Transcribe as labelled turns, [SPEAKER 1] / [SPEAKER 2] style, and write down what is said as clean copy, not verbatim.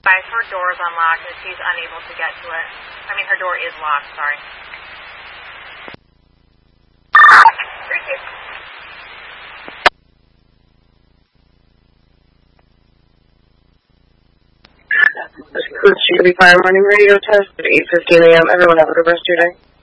[SPEAKER 1] Her door is unlocked and she's unable to get to it. I mean, her door is locked, sorry.
[SPEAKER 2] This is Chicago Fire Morning Radio Test at 8:15 a.m. Everyone have a good rest of your day.